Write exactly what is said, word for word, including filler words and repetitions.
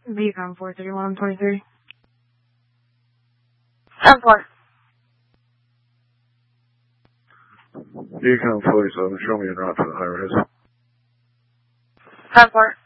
Beacon four thirty-one twenty-three. ten four. Beacon forty-seven, show me en route to the high rise. ten four.